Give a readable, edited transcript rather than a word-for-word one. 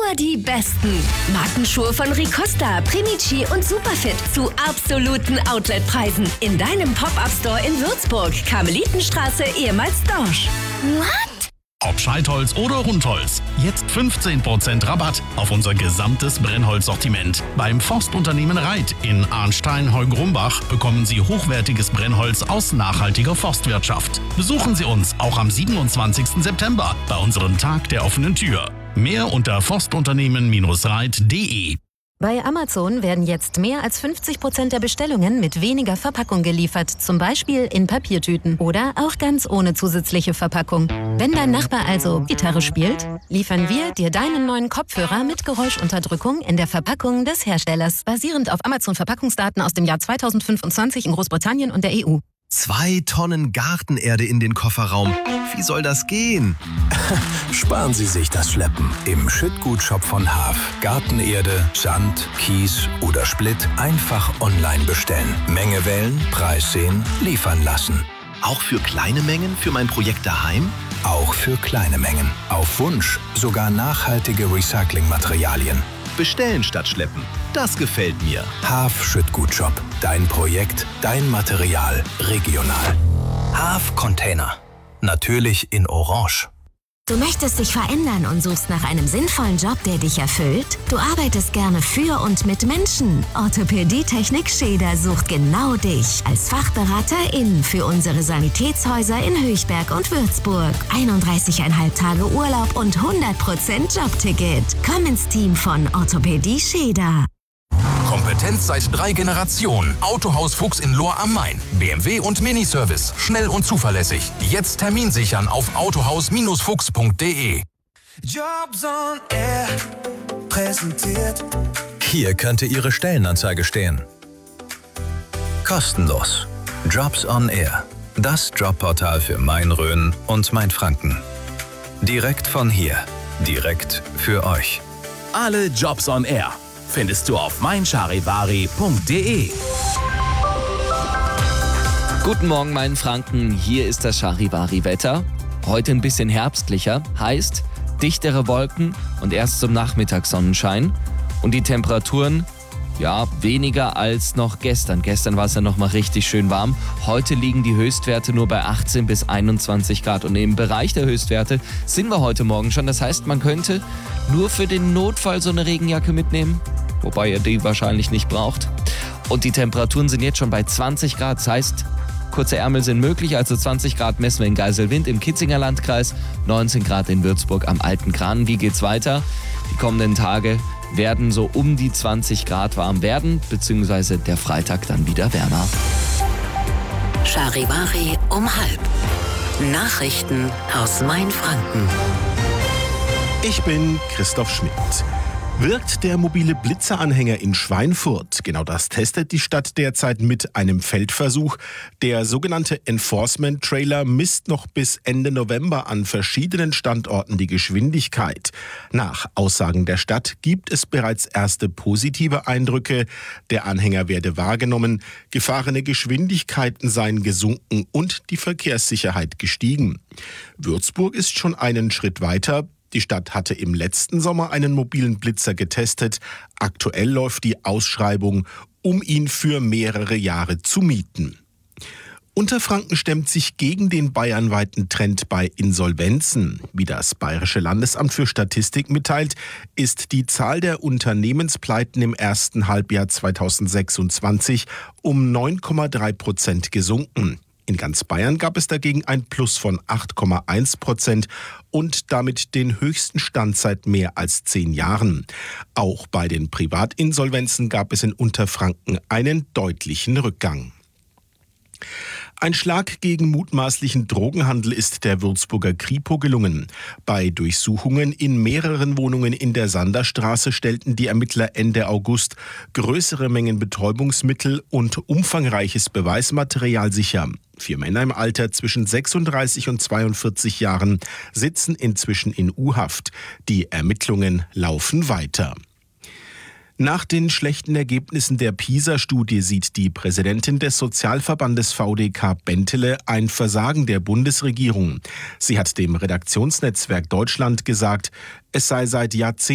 die besten. Markenschuhe von Ricosta, Primici und Superfit zu absoluten Outletpreisen. In deinem Pop-Up-Store in Würzburg, Karmelitenstraße, ehemals Dorsch. What? Ob Scheitholz oder Rundholz, jetzt 15% Rabatt auf unser gesamtes Brennholzsortiment. Beim Forstunternehmen Reit in Arnstein-Heugrumbach bekommen Sie hochwertiges Brennholz aus nachhaltiger Forstwirtschaft. Besuchen Sie uns auch am 27. September bei unserem Tag der offenen Tür. Mehr unter forstunternehmen-reit.de. Bei Amazon werden jetzt mehr als 50% der Bestellungen mit weniger Verpackung geliefert, zum Beispiel in Papiertüten oder auch ganz ohne zusätzliche Verpackung. Wenn dein Nachbar also Gitarre spielt, liefern wir dir deinen neuen Kopfhörer mit Geräuschunterdrückung in der Verpackung des Herstellers, basierend auf Amazon-Verpackungsdaten aus dem Jahr 2025 in Großbritannien und der EU. 2 Tonnen Gartenerde in den Kofferraum. Wie soll das gehen? Sparen Sie sich das Schleppen. Im Schüttgut-Shop von Haaf. Gartenerde, Sand, Kies oder Splitt einfach online bestellen. Menge wählen, Preis sehen, liefern lassen. Auch für kleine Mengen für mein Projekt daheim? Auch für kleine Mengen. Auf Wunsch sogar nachhaltige Recyclingmaterialien. Bestellen statt schleppen. Das gefällt mir. Haaf Schüttgut-Shop. Dein Projekt, dein Material, regional. Haaf Container. Natürlich in Orange. Du möchtest dich verändern und suchst nach einem sinnvollen Job, der dich erfüllt? Du arbeitest gerne für und mit Menschen. Orthopädie-Technik Scheder sucht genau dich als Fachberaterin für unsere Sanitätshäuser in Höchberg und Würzburg. 31,5 Tage Urlaub und 100% Jobticket. Komm ins Team von Orthopädie Scheder. Kompetenz seit 3 Generationen. Autohaus Fuchs in Lohr am Main. BMW und Miniservice. Schnell und zuverlässig. Jetzt Termin sichern auf autohaus-fuchs.de. Jobs on Air präsentiert. Hier könnte Ihre Stellenanzeige stehen. Kostenlos. Jobs on Air. Das Jobportal für Main-Rhön und Main-Franken. Direkt von hier. Direkt für euch. Alle Jobs on Air findest du auf meincharivari.de. Guten Morgen, Main-Franken. Hier ist das Charivari-Wetter. Heute ein bisschen herbstlicher, heißt dichtere Wolken und erst zum Nachmittag Sonnenschein. Und die Temperaturen, ja, weniger als noch gestern. Gestern war es ja noch mal richtig schön warm. Heute liegen die Höchstwerte nur bei 18 bis 21 Grad. Und im Bereich der Höchstwerte sind wir heute Morgen schon. Das heißt, man könnte nur für den Notfall so eine Regenjacke mitnehmen. Wobei ihr die wahrscheinlich nicht braucht. Und die Temperaturen sind jetzt schon bei 20 Grad. Das heißt, kurze Ärmel sind möglich. Also 20 Grad messen wir in Geiselwind im Kitzinger Landkreis, 19 Grad in Würzburg am Alten Kran. Wie geht's weiter? Die kommenden Tage werden so um die 20 Grad warm werden, beziehungsweise der Freitag dann wieder wärmer. Charivari um 12:30. Nachrichten aus Main-Franken. Ich bin Christoph Schmidt. Wirkt der mobile Blitzeranhänger in Schweinfurt? Genau das testet die Stadt derzeit mit einem Feldversuch. Der sogenannte Enforcement-Trailer misst noch bis Ende November an verschiedenen Standorten die Geschwindigkeit. Nach Aussagen der Stadt gibt es bereits erste positive Eindrücke. Der Anhänger werde wahrgenommen, gefahrene Geschwindigkeiten seien gesunken und die Verkehrssicherheit gestiegen. Würzburg ist schon einen Schritt weiter. Die Stadt hatte im letzten Sommer einen mobilen Blitzer getestet. Aktuell läuft die Ausschreibung, um ihn für mehrere Jahre zu mieten. Unterfranken stemmt sich gegen den bayernweiten Trend bei Insolvenzen. Wie das Bayerische Landesamt für Statistik mitteilt, ist die Zahl der Unternehmenspleiten im ersten Halbjahr 2026 um 9,3% gesunken. In ganz Bayern gab es dagegen ein Plus von 8,1% und damit den höchsten Stand seit mehr als 10 Jahren. Auch bei den Privatinsolvenzen gab es in Unterfranken einen deutlichen Rückgang. Ein Schlag gegen mutmaßlichen Drogenhandel ist der Würzburger Kripo gelungen. Bei Durchsuchungen in mehreren Wohnungen in der Sanderstraße stellten die Ermittler Ende August größere Mengen Betäubungsmittel und umfangreiches Beweismaterial sicher. 4 Männer im Alter zwischen 36 und 42 Jahren sitzen inzwischen in U-Haft. Die Ermittlungen laufen weiter. Nach den schlechten Ergebnissen der PISA-Studie sieht die Präsidentin des Sozialverbandes VDK Bentele ein Versagen der Bundesregierung. Sie hat dem Redaktionsnetzwerk Deutschland gesagt, es sei seit Jahrzehnten